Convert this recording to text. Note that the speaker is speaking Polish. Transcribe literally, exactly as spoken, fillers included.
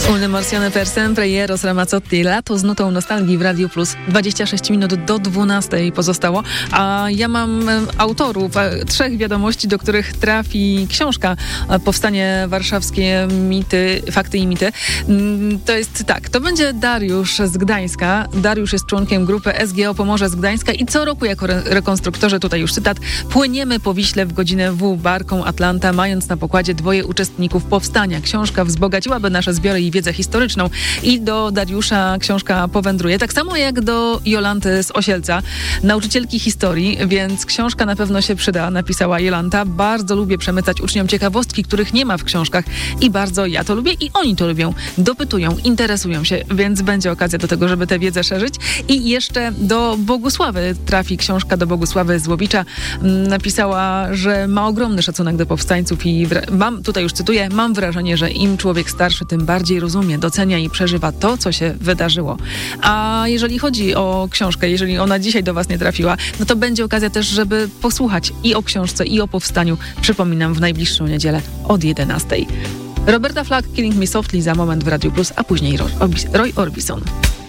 Un Marcione per sempre i Eros Ramazzotti. Lato z nutą nostalgii w Radiu Plus. dwadzieścia sześć minut do dwunastej pozostało, a ja mam autorów trzech wiadomości, do których trafi książka Powstanie Warszawskie, mity, fakty i mity. To jest tak, to będzie Dariusz z Gdańska. Dariusz jest członkiem grupy S G O Pomorze z Gdańska i co roku jako re- rekonstruktorzy, tutaj już cytat, płyniemy po Wiśle w godzinę W barką Atlanta, mając na pokładzie dwoje uczestników powstania. Książka wzbogaciłaby nasze zbiory i wiedzę historyczną i do Dariusza książka powędruje. Tak samo jak do Jolanty z Osielca, nauczycielki historii, więc książka na pewno się przyda, napisała Jolanta. Bardzo lubię przemycać uczniom ciekawostki, których nie ma w książkach i bardzo ja to lubię i oni to lubią. Dopytują, interesują się, więc będzie okazja do tego, żeby tę wiedzę szerzyć. I jeszcze do Bogusławy trafi książka do Bogusławy Złowicza. Napisała, że ma ogromny szacunek do powstańców i wra- mam, tutaj już cytuję, mam wrażenie, że im człowiek starszy, tym bardziej rozumie, docenia i przeżywa to, co się wydarzyło. A jeżeli chodzi o książkę, jeżeli ona dzisiaj do was nie trafiła, no to będzie okazja też, żeby posłuchać i o książce, i o powstaniu. Przypominam, w najbliższą niedzielę od jedenastej. Roberta Flack, Killing Me Softly za moment w Radiu Plus, a później Roy, Orbis- Roy Orbison.